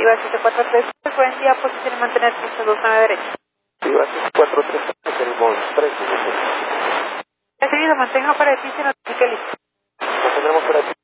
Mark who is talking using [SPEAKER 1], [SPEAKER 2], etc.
[SPEAKER 1] Viva 743, frecuencia, posición y mantener 329 derecha.
[SPEAKER 2] Viva 743, tenemos 3 minutos.
[SPEAKER 1] Recibido, mantenga para el piso y notifique listo.
[SPEAKER 2] Nos tendremos por aquí.